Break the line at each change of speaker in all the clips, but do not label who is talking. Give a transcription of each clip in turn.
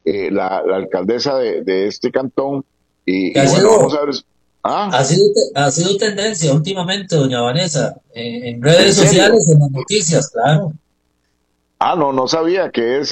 la alcaldesa de este cantón,
Que
y bueno, vamos a ver.
ha
Ah,
sido, ha sido tendencia últimamente, doña Vanessa, en
¿en
redes
serio?
sociales, en las noticias, claro.
Ah, no, no sabía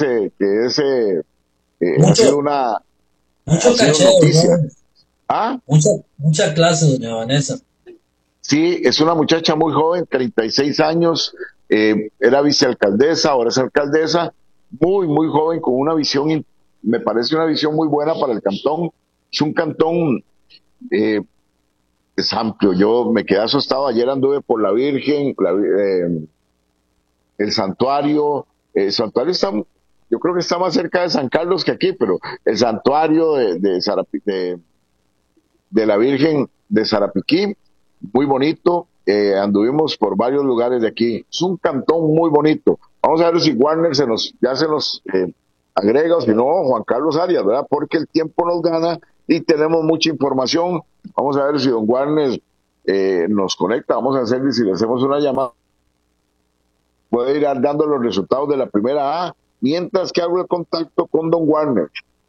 que
Mucho,
ha
mucho
sido
caché,
noticia.
¿no?
Ah,
Mucha clase, doña Vanessa.
sí, es una muchacha muy joven, 36 años, era vicealcaldesa, ahora es alcaldesa, muy, muy joven, con una visión, me parece una visión muy buena para el cantón. Es un cantón, eh, es amplio, yo me quedé asustado, ayer anduve por la Virgen, el santuario está, yo creo que está más cerca de San Carlos que aquí, pero el santuario de la Virgen de Sarapiquí, muy bonito. Anduvimos por varios lugares de aquí. Es un cantón muy bonito. Vamos a ver si Warner ya se nos agrega, o si no, Juan Carlos Arias, ¿verdad? Porque el tiempo nos gana y tenemos mucha información. Vamos a ver si don Warner nos conecta. Vamos a hacer, si le hacemos una llamada, puede ir dando los resultados de la primera A, mientras que hago el contacto con don Warner.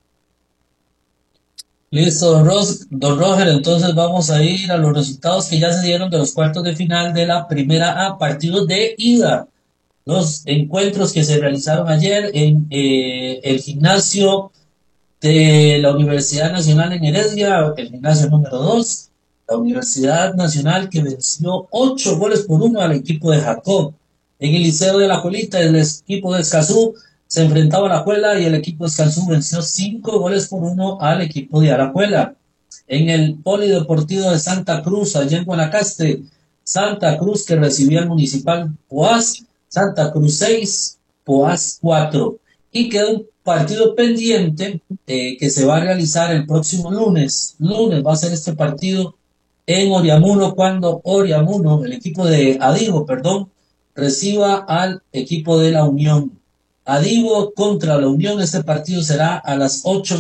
Listo, don Roger, entonces vamos a ir a los resultados que ya se dieron de los cuartos de final de la primera A, partidos de ida. Los encuentros que se realizaron ayer en el gimnasio de la Universidad Nacional en Heredia, el gimnasio número 2, la Universidad Nacional que venció 8 goles por 1 al equipo de Jacob. En el Liceo de la Colita, el equipo de Escazú se enfrentaba a la Juela y el equipo de Escazú venció 5 goles por 1 al equipo de Arajuela. En el Polideportivo de Santa Cruz, allá en Guanacaste, Santa Cruz que recibía al Municipal Poás, Santa Cruz 6, Poás 4. Y queda un partido pendiente que se va a realizar el próximo lunes. Lunes va a ser este partido en Oriamuno cuando Oriamuno, el equipo de Adigo, perdón, reciba al equipo de la Unión. Adigo contra la Unión, este partido será a las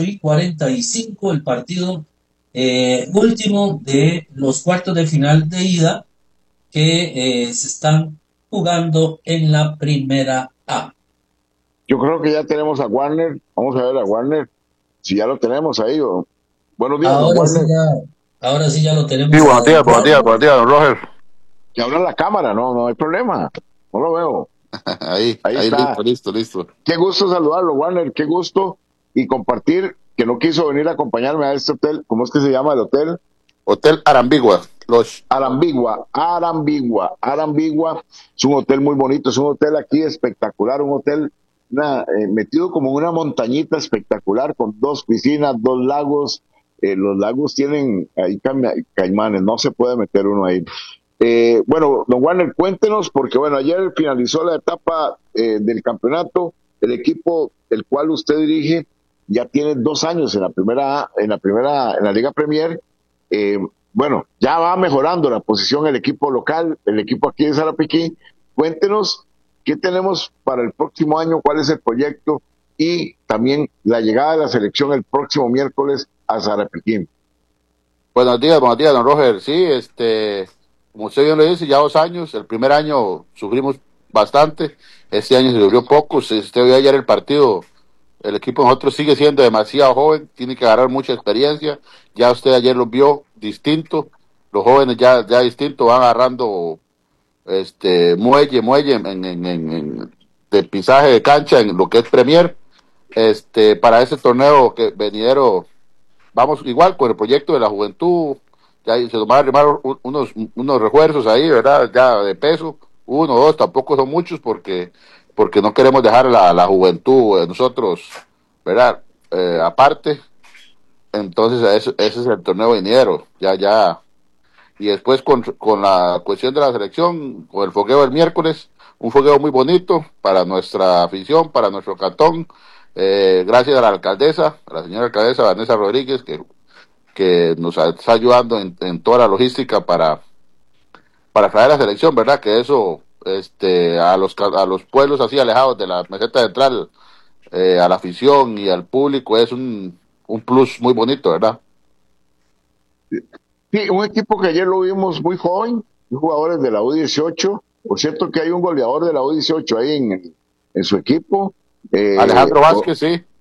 8:45, el partido último de los cuartos de final de ida que se están jugando en la primera A.
Yo creo que ya tenemos a Warner. Vamos a ver a Warner, si ya lo tenemos ahí. Buenos días, don Warner.
Ahora sí ya lo
Sí,
tenemos a don Roger.
buenos días, don Roger.
Que abra la cámara, no, no hay problema. No lo veo. Ahí
Ahí,
está.
listo, listo, listo.
Qué gusto saludarlo, Warner. Qué gusto. Y compartir que no quiso venir a acompañarme a este hotel. ¿Cómo es que se llama el hotel?
Hotel Arambigua, Lodge.
Arambigua, Arambigua, Arambigua. Es un hotel muy bonito, es un hotel aquí espectacular, un hotel metido como en una montañita espectacular con dos piscinas, dos lagos. Los lagos tienen ahí caimanes, no se puede meter uno ahí. Bueno, don Warner, cuéntenos, porque bueno, ayer finalizó la etapa del campeonato. El equipo el cual usted dirige ya tiene 2 años en la en la Liga Premier. Eh, bueno, ya va mejorando la posición el equipo local, el equipo aquí de Sarapiquí. Cuéntenos qué tenemos para el próximo año, cuál es el proyecto y también la llegada de la selección el próximo miércoles a Sarapiquí.
Buenos días, don Roger. Sí, como usted bien lo dice, ya 2 años. El primer año sufrimos bastante. Este año se sufrió poco. Si usted vio ayer el partido, el equipo de nosotros sigue siendo demasiado joven, tiene que agarrar mucha experiencia. Ya usted ayer lo vio distinto. Los jóvenes ya distinto van agarrando muelle de pisaje de cancha en lo que es Premier. Para ese torneo que venidero, vamos igual con el proyecto de la juventud. Ya se nos van a arrimar unos refuerzos ahí, ¿verdad? Ya de peso, uno, dos, tampoco son muchos porque no queremos dejar la juventud nosotros, ¿verdad? Aparte, entonces ese es el torneo venidero, ya. Y después con la cuestión de la selección, con el fogueo del miércoles, un fogueo muy bonito para nuestra afición, para nuestro cantón. Gracias a la alcaldesa, a la señora alcaldesa Vanessa Rodríguez, que nos está ayudando en toda la logística para traer la selección, ¿verdad? Que eso, a los pueblos así alejados de la meseta central, a la afición y al público es un plus muy bonito, ¿verdad?
Sí, un equipo que ayer lo vimos muy joven, jugadores de la U18. Por cierto que hay un goleador de la U18 ahí en su equipo. Eh,
Alejandro Vázquez, sí.